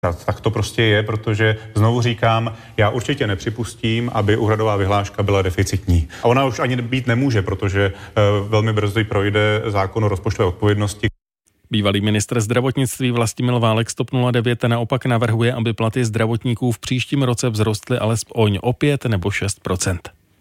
Tak to prostě je, protože znovu říkám, já určitě nepřipustím, aby úhradová vyhláška byla deficitní. A ona už ani být nemůže, protože velmi brzy projde zákon o rozpočtové odpovědnosti. Bývalý ministr zdravotnictví Vlastimil Válek z TOP 09 naopak navrhuje, aby platy zdravotníků v příštím roce vzrostly alespoň o 5 nebo 6%.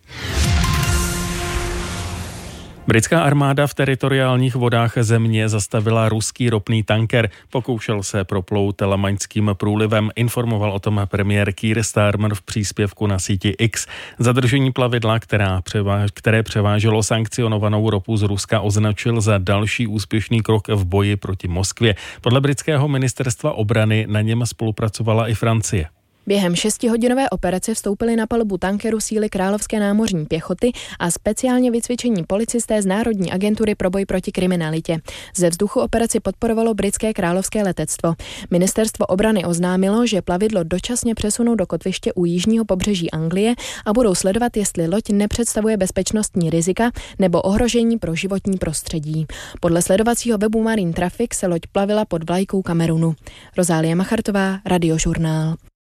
Britská armáda v teritoriálních vodách země zastavila ruský ropný tanker. Pokoušel se proplout Lamaňským průlivem, informoval o tom premiér Keir Starmer v příspěvku na síti X. Zadržení plavidla, které převáželo sankcionovanou ropu z Ruska, označil za další úspěšný krok v boji proti Moskvě. Podle britského ministerstva obrany na něm spolupracovala i Francie. Během 6hodinové operace vstoupili na palubu tankeru síly Královské námořní pěchoty a speciálně vycvičení policisté z Národní agentury pro boj proti kriminalitě. Ze vzduchu operaci podporovalo britské královské letectvo. Ministerstvo obrany oznámilo, že plavidlo dočasně přesunou do kotviště u jižního pobřeží Anglie a budou sledovat, jestli loď nepředstavuje bezpečnostní rizika nebo ohrožení pro životní prostředí. Podle sledovacího webu Marine Traffic se loď plavila pod vlajkou Kamerunu. Rozálie Machartová, Radiožurnál.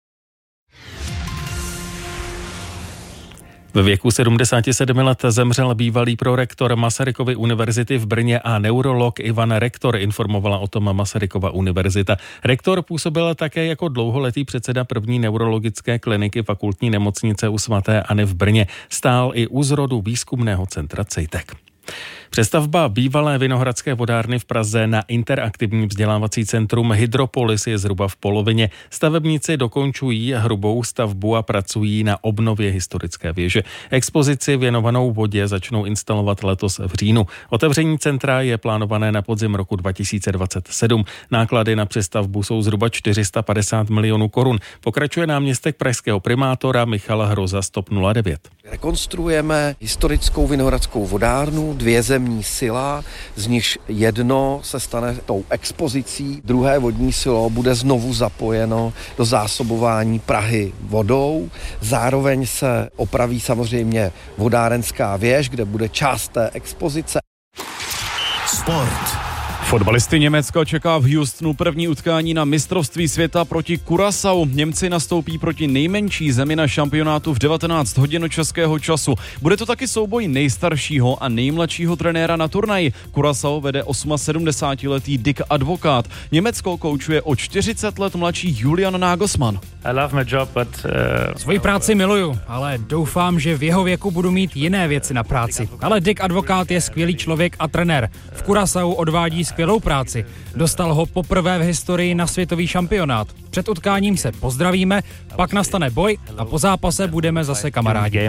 Ve věku 77 let zemřel bývalý prorektor Masarykovy univerzity v Brně a neurolog Ivan Rektor, informovala o tom Masarykova univerzita. Rektor působil také jako dlouholetý předseda první neurologické kliniky fakultní nemocnice u sv. Anny v Brně. Stál i u zrodu výzkumného centra Cejtek. Přestavba bývalé Vinohradské vodárny v Praze na interaktivní vzdělávací centrum Hydropolis je zhruba v polovině. Stavebníci dokončují hrubou stavbu a pracují na obnově historické věže. Expozici věnovanou vodě začnou instalovat letos v říjnu. Otevření centra je plánované na podzim roku 2027. Náklady na přestavbu jsou zhruba 450 milionů korun. Pokračuje náměstek pražského primátora Michal Hroza z TOP 09. Rekonstruujeme historickou Vinohradskou vodárnu, 2 zemní sila, z nichž jedno se stane tou expozicí, druhé vodní silo bude znovu zapojeno do zásobování Prahy vodou. Zároveň se opraví samozřejmě vodárenská věž, kde bude část té expozice. Sport. Fotbalisty Německa čeká v Houstonu první utkání na mistrovství světa proti Curaçao. Němci nastoupí proti nejmenší zemi na šampionátu v 19 hodin českého času. Bude to taky souboj nejstaršího a nejmladšího trenéra na turnaji. Curaçao vede 78letý Dick Advokát. Německo koučuje o 40 let mladší Julian Nagelsmann. Svoji práci miluju, ale doufám, že v jeho věku budu mít jiné věci na práci. Ale Dick Advokát je skvělý člověk a trenér. V Curaçao odvádí skvělou práci. Dostal ho poprvé v historii na světový šampionát. Před utkáním se pozdravíme, pak nastane boj a po zápase budeme zase kamarádi.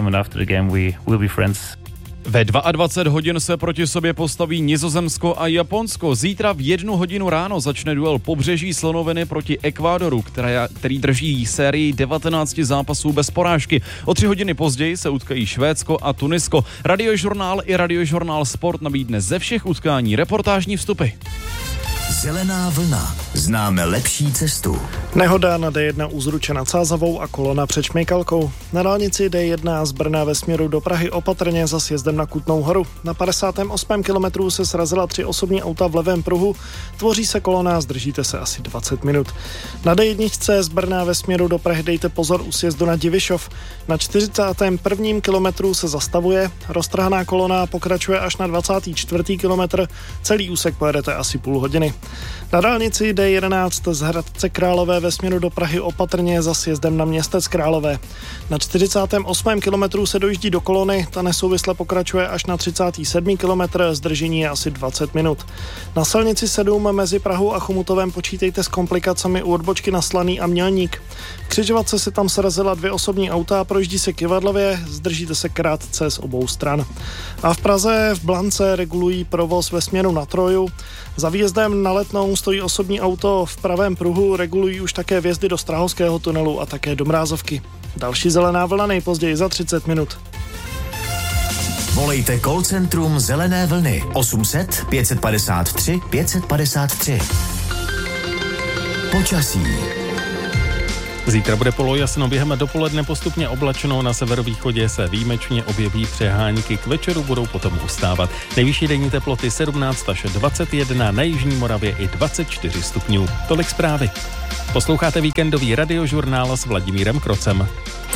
Ve 22 hodin se proti sobě postaví Nizozemsko a Japonsko. Zítra v 1 hodinu ráno začne duel Pobřeží slonoviny proti Ekvádoru, který drží sérii 19 zápasů bez porážky. O 3 hodiny později se utkají Švédsko a Tunisko. Radiožurnál i Radiožurnál Sport nabídne ze všech utkání reportážní vstupy. Zelená vlna. Známe lepší cestu. Nehoda na D1 u Zruče nad Sázavou a kolona před Šmejkalkou. Na dálnici D1 z Brna ve směru do Prahy opatrně za sjezdem na Kutnou Horu. Na 58. kilometru se srazila 3 osobní auta v levém pruhu. Tvoří se kolona, zdržíte se asi 20 minut. Na D1 z Brna ve směru do Prahy dejte pozor u sjezdu na Divišov. Na 41. kilometru se zastavuje. Roztrhaná kolona pokračuje až na 24. kilometr. Celý úsek pojedete asi půl hodiny. Na dálnici D11 z Hradce Králové ve směru do Prahy opatrně za sjezdem na Městec Králové. Na 48. kilometru se dojíždí do kolony, ta nesouvisle pokračuje až na 37. kilometr, zdržení je asi 20 minut. Na silnici 7 mezi Prahou a Chomutovem počítejte s komplikacemi u odbočky na Slaný a Mělník. V křižovatce se tam srazila 2 osobní auta, projíždí se Kyvadlově, zdržíte se krátce z obou stran. A v Praze v Blance regulují provoz ve směru na Troju. Za výjezdem na Letnou stojí osobní auto v pravém pruhu, regulují už také vjezdy do Strahovského tunelu a také do Mrázovky. Další zelená vlna nejpozději za 30 minut. Volejte call centrum Zelené vlny 800 553 553. Počasí. Zítra bude polojasno, během dopoledne postupně oblačno, na severovýchodě se výjimečně objeví přehánky, k večeru budou potom ustávat. Nejvyšší denní teploty 17 až 21, na jižní Moravě i 24 stupňů. Tolik zprávy. Posloucháte víkendový radiožurnál s Vladimírem Krocem.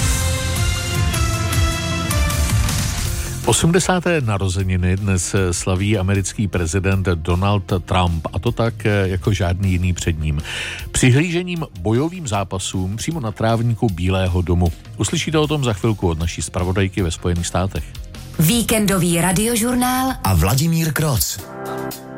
80. narozeniny dnes slaví americký prezident Donald Trump, a to tak jako žádný jiný před ním. Přihlížením bojovým zápasům přímo na trávníku Bílého domu. Uslyšíte o tom za chvilku od naší zpravodajky ve Spojených státech. Víkendový radiožurnál a Vladimír Kroc.